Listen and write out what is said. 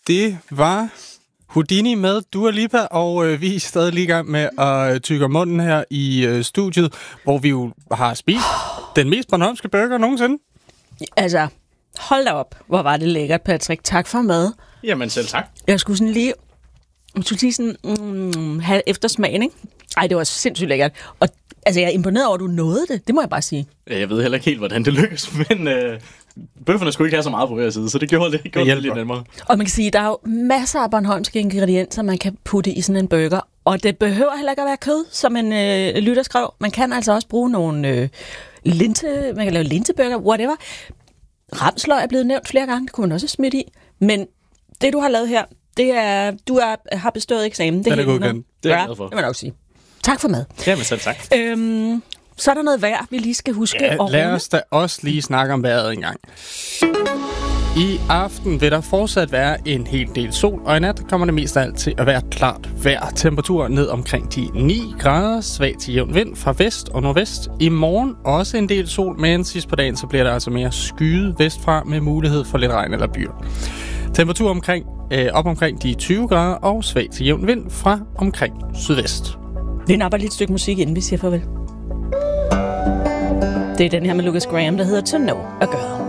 Det var Houdini med Dua Lipa, og vi er stadig lige i gang med at tygge munden her i studiet, hvor vi jo har spist den mest bornholmske burger nogensinde. Altså, hold da op, hvor var det lækkert, Patrick. Tak for mad. Jamen selv tak. Jeg skulle sådan lige have eftersmagen, ikke? Ej, det var sindssygt lækkert. Og altså, jeg er imponeret over, at du nåede det. Det må jeg bare sige. Jeg ved heller ikke helt, hvordan det lykkes, men bøfferne skulle ikke have så meget på hver side, så det gjorde det lidt nemmere. Og man kan sige, at der er jo masser af bornholmske ingredienser, man kan putte i sådan en burger. Og det behøver heller ikke at være kød, som en lytter skrev. Man kan altså også bruge nogle man kan lave linseburger, whatever. Ramsløg er blevet nævnt flere gange, det kunne man også smidt i. Men det, du har lavet her, det er, har bestået eksamen. Det er godkendt. Det er jeg glad for. Det må jeg nok sige. Tak for mad. Jamen selv tak. Så er der noget vejr, vi lige skal huske at runde. Lad os da også lige snakke om vejret en gang. I aften vil der fortsat være en hel del sol, og i nat kommer det mest af alt til at være klart vejr. Temperatur ned omkring de 9 grader, svag til jævn vind fra vest og nordvest. I morgen også en del sol, men sidst på dagen så bliver der altså mere skyet vestfra med mulighed for lidt regn eller byger. Temperatur op omkring de 20 grader og svag til jævn vind fra omkring sydvest. Vi napper lige et stykke musik, inden vi siger farvel. Det er den her med Lucas Graham, der hedder To Know a Girl.